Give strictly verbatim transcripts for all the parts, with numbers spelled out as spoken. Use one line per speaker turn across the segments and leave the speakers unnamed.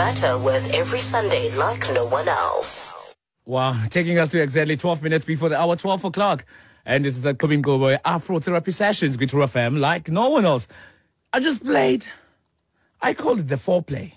matter with every Sunday like no one else.
Wow, taking us to exactly twelve minutes before the hour, twelve o'clock. And this is the Clubbing Go Afro Therapy Sessions with True F M like no one else. I just played, I called it the foreplay.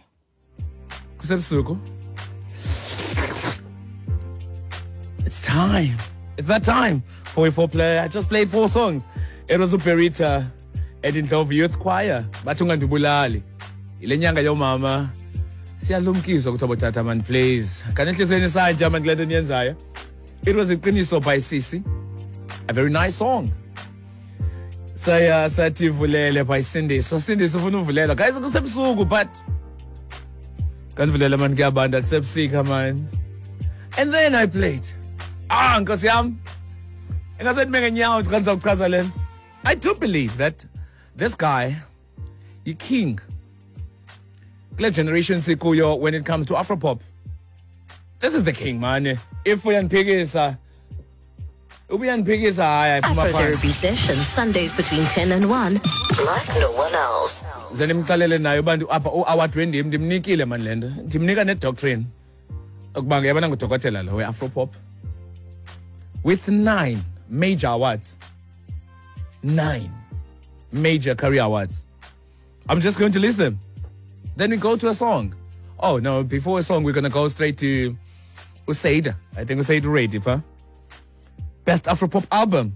It's time. It's that time for a foreplay. I just played four songs. It was Uperita, Edinthove Youth Choir, Batungandubulali. Ile nyanga yomama siyalumkizwa ukuthi abothatha man plays kanenhlizweni sanje man kulento niyenzayo. It was iqiniso by Sisi, a very nice song. Saya sathi vulele by Cindy. So Cindy sifuna uvulela guys kusebusuku but kanvulela man kuyabanda kusebusika man. And then I played ah nkosi yami engasethi mengenyawo kanza ukuchaza lena. I do believe that this guy, the king, kule generation sikuyo when it comes to Afropop. This is the king, man. If we unpickisa, we unpickisa,
Afro Therapy Session, Sundays between ten and one, like no one else.
Zanimkalele nayo bantu apha o-hour twenty ndimnikile man lento. Ndimnika ne-doctrine. Ukuba ngiyabona ngudokotela lo we-Afropop. With nine major awards. Nine major career awards. I'm just going to list them. Then we go to a song. Oh, no, before a song, we're going to go straight to Usaid. I think Usaid ready, huh? Best Afropop Album.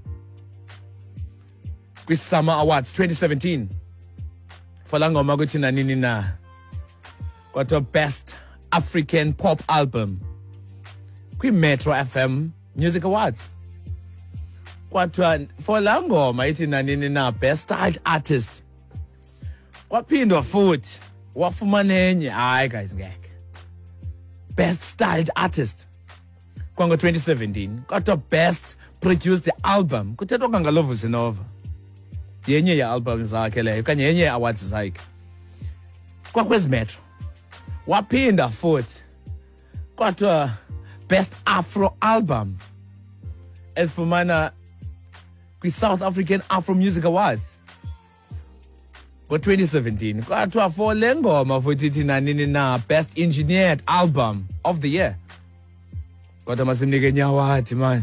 With Summer Awards twenty seventeen. Falangoma Gutina Nini na. Got a Best African Pop Album. With Metro F M Music Awards. Kwathiwa Falangoma ithi nanini na Best Styled Artist. Kwaphindwa futhi wafumana enye hayi guys ngeke. Best Styled Artist kwango twenty seventeen. Kwathiwa Best Produced Album kuthethwa ngalovo Zinova. Yenye ya album zakhe leyo kanye yenye awards zakhe. Kwakwezi Metro. Waphinda futhi kwathiwa Best Afro Album efumana kwi South African Afro Music Awards ngo twenty seventeen. Kwathiwa for le ngoma futhi thina nini na Best Engineered Album of the Year. Kodwa masimnike nyawathi man.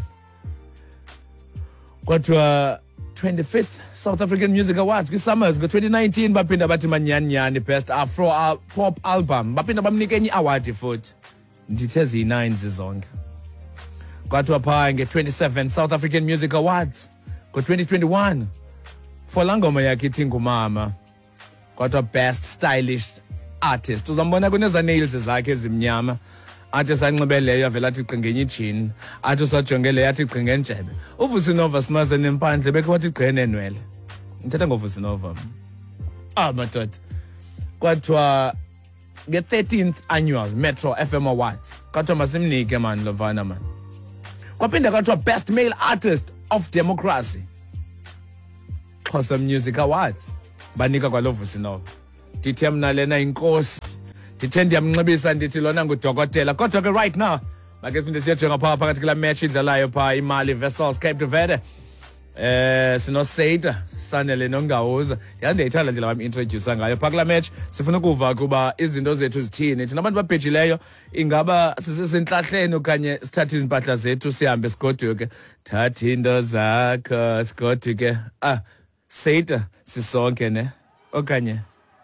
Kwathiwa twenty-fifth South African Music Awards kwi Summers ngo twenty nineteen baphinda bathi manyani nyani Best Afro Al Pop Album. Baphinda bamnike enye award futhi. Ndithe zi-nine zizonke. Kwathiwa phaa nge twenty-seventh South African Music Awards ngo twenty twenty-one. For la ngoma yakhe ithi ngumama. Kwathiwa Best Stylish Artist. Uzambona kuneza nails zakhe ezimnyama. Athi sanxibe leyo avela athi gqingenye ijini. Athi usajonge leyo athi gqinge njebe. uVusinova simaze nempandle bekho wathi gqene nwele. Ngithetha ngoVusinova. Ah madoda. Kwathiwa nge thirteenth Annual Metro F M Awards. Kwathiwa masimnike man lovana man. Kwaphinda kwathiwa Best Male Artist of Democracy. Xhosa Music Awards. Banika kwaloVusinova. Ndithe mna lena inkosi. Ndithe ndiyamnxibisa ndithi lona ngudokotela. Kodwa ke right now, make siphinde siyojonga phaa phakathi kula match idlalayo phaa iMali versus Cape Verde. Eh sino Seida sanele nongawuza. Yandiyithanda ndlela bami introduce ngayo phaa kula match. Sifuna ukuva kuba izinto zethu zithini. Thina abantu babhejileyo ingaba sisenhlahleni okanye sithathe izimpahla zethu sihambe sigoduke. Thatha into zakho sigoduke. Ah Seida sisonke ne okanye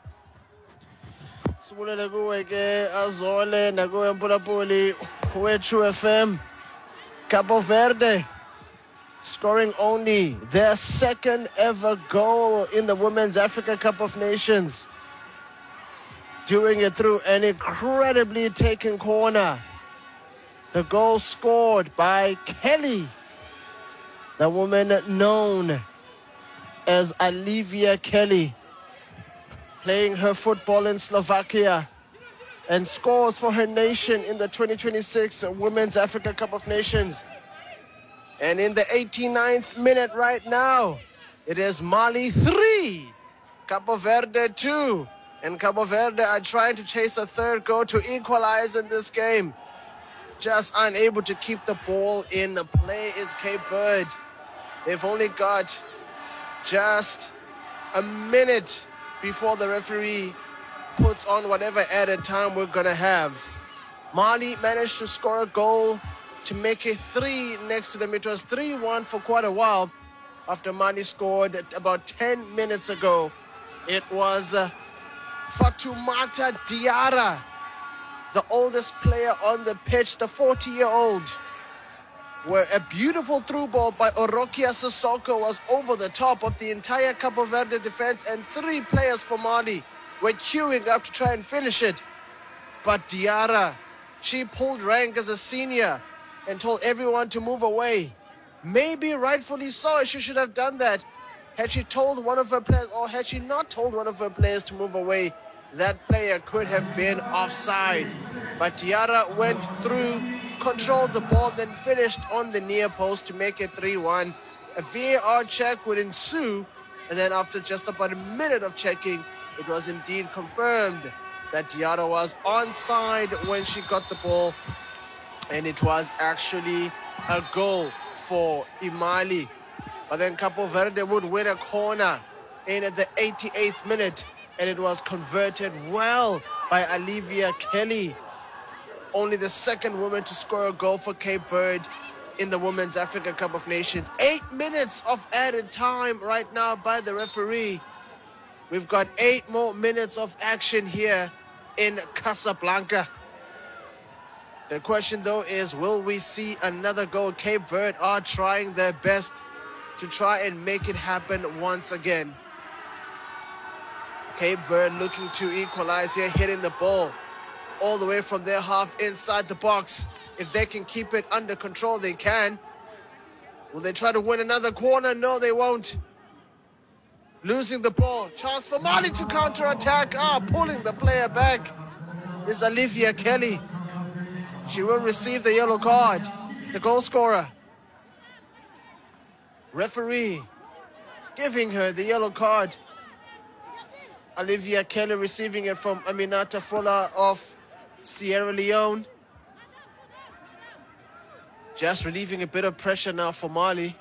Sibulele kuwe ke Azole nakuwe Mpulapuli we True F M. Cabo Verde scoring only their second ever goal in the Women's Africa Cup of Nations. Doing it through an incredibly taken corner. The goal scored by Kelly, the woman known as Olivia Kelly, playing her football in Slovakia, and scores for her nation in the twenty twenty-six Women's Africa Cup of Nations. And in the eighty-ninth minute right now, it is Mali three, Cabo Verde two. And Cabo Verde are trying to chase a third goal to equalize in this game. Just unable to keep the ball in play is Cape Verde. They've only got just a minute before the referee puts on whatever added time we're going to have. Mali managed to score a goal to make it three next to them. It was three one for quite a while after Mali scored about ten minutes ago. It was uh, Fatoumata Diarra, the oldest player on the pitch, the forty-year-old, where a beautiful through ball by Orokia Sissoko was over the top of the entire Cabo Verde defense, and three players for Mali were queuing up to try and finish it. But Diarra, she pulled rank as a senior and told everyone to move away. Maybe rightfully so, she should have done that. Had she told one of her players, or had she not told one of her players to move away, that player could have been offside. But Diarra went through, controlled the ball, then finished on the near post to make it three one. A V A R check would ensue, and then after just about a minute of checking, it was indeed confirmed that Diarra was onside when she got the ball, and it was actually a goal for Imali. But then Cabo Verde would win a corner in at the eighty-eighth minute, and it was converted well by Olivia Kelly, only the second woman to score a goal for Cape Verde in the Women's Africa Cup of Nations. Eight minutes of added time right now by the referee. We've got eight more minutes of action here in Casablanca. The question, though, is will we see another goal? Cape Verde are trying their best to try and make it happen once again. Cape Verde looking to equalize here, hitting the ball all the way from their half inside the box. If they can keep it under control, they can. Will they try to win another corner? No, they won't. Losing the ball. Chance for Mali to counter-attack. Ah, pulling the player back is Olivia Kelly. She will receive the yellow card. The goal scorer. Referee giving her the yellow card. Olivia Kelly receiving it from Aminata Fola of Sierra Leone. Just relieving a bit of pressure now for Mali.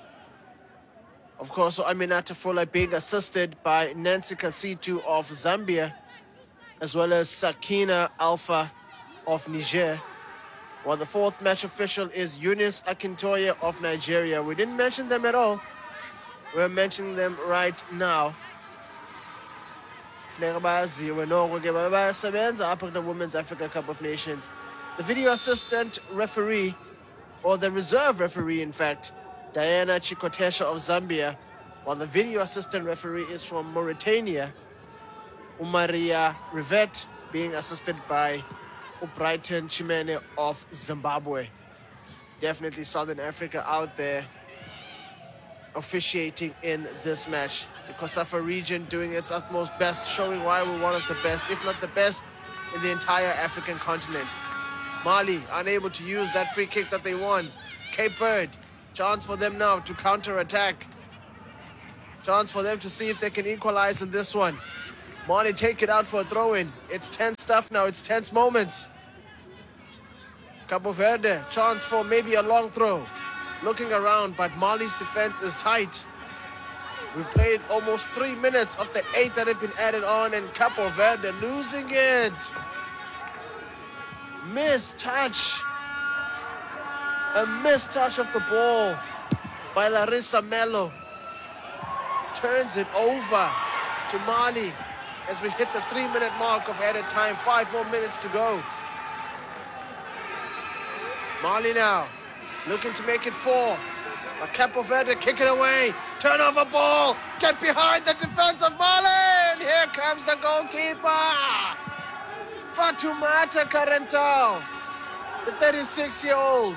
Of course, so Aminata Fola being assisted by Nancy Kasitu of Zambia, as well as Sakina Alpha of Niger. While the fourth match official is Eunice Akintoye of Nigeria. We didn't mention them at all. We're mentioning them right now. The Women's Africa Cup of Nations. The video assistant referee, or the reserve referee in fact, Diana Chikotesha of Zambia, while the video assistant referee is from Mauritania, Umaria Rivet, being assisted by Brighton Chimene of Zimbabwe. Definitely Southern Africa out there officiating in this match. The COSAFA region doing its utmost best, showing why we're one of the best, if not the best, in the entire African continent. Mali unable to use that free kick that they won. Cape Verde, chance for them now to counter-attack. Chance for them to see if they can equalize in this one. Mali take it out for a throw-in. It's tense stuff now. It's tense moments. Cabo Verde, chance for maybe a long throw. Looking around, but Mali's defense is tight. We've played almost three minutes of the eight that have been added on, and Cabo Verde losing it. Missed touch. A missed touch of the ball by Larissa Mello. Turns it over to Mali as we hit the three-minute mark of added time. Five more minutes to go. Mali now looking to make it four. But Cabo Verde kick it away. Turnover ball. Get behind the defense of Mali. And here comes the goalkeeper, Fatoumata Carental, the thirty-six-year-old.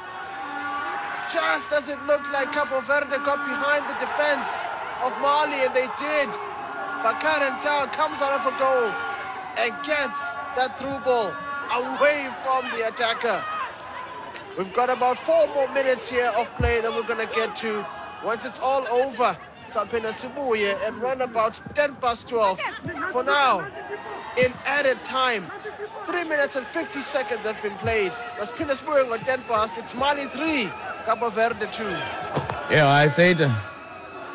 Just as it looked like Cabo Verde got behind the defense of Mali, and they did. But Carental comes out of a goal and gets that through ball away from the attacker. We've got about four more minutes here of play that we're going to get to. Once it's all over, Sapina Sibuye at run about ten past twelve. For now, in added time, three minutes and fifty seconds have been played. As Sapina Sibuye got ten past, it's Mali three, Cabo Verde two.
Yeah, I said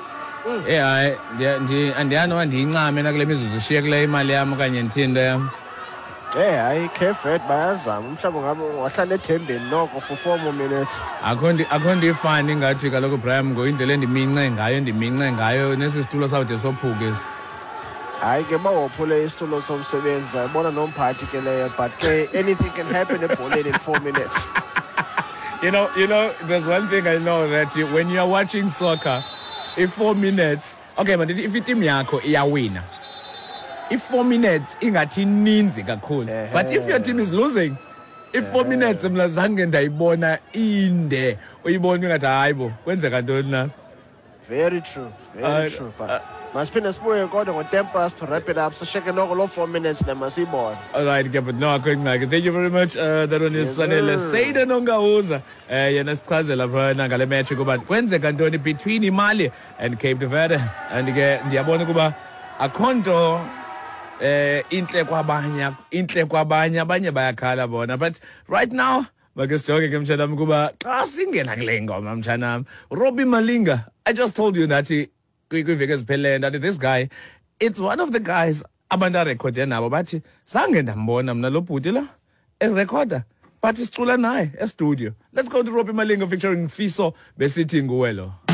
Eh hayi ndi andiyano ndiyincame na kule mizuzu shiye kule imali yami okanye ndithinde yam.
Eh hayi Cape Verde bayazama mhlawumbe ngabe wahlala ethembeni noko for four more minutes.
Akho ndi akho ndifani ngathi kaloku Brian ngoyindlela endimince ngayo ndimince ngayo nesisitulo sawude sophuke.
Hayi ke bawophule isitulo somsebenzi wayibona nomphathi ke leyo but ke anything can happen ebholeni in four minutes.
You know, you know, there's one thing I know that you, when you are watching soccer, if four minutes, okay, but if team yakho iyawina, if four minutes ingathi ninzi kakhulu, but if your team is losing, if four minutes mna zange ndayibona inde, uyibona ingathi hayibo, kwenzeka ntoni na?
Very true, very uh, true. But uh, masiphinde sibuye kodwa ngo-ten past to wrap it up. So sheke noko lo four minutes le masiyibone.
All right, yeah, but no, I couldn't like it. Thank you very much. Uh, that one is Sanele Seida Nongauza. Uh, yena sichazela phana ngale match kuba kwenzeka ntoni between Imali and Cape Verde. And ke ndiyabona kuba akhonto eh inhle kwabanye inhle kwabanye abanye bayakhala bona, but right now makesijoke ke mshanami kuba xa singena kule ngoma mshanami Robbie Malinga, I just told you that he kwiveke eziphelele that this guy, it's one of the guys abantu arekhode nabo bathi sange ndambona mna lo bhuti la erecorda but sicula naye e studio. Let's go to Robbie Malinga featuring Fiso besithi nguwe lo.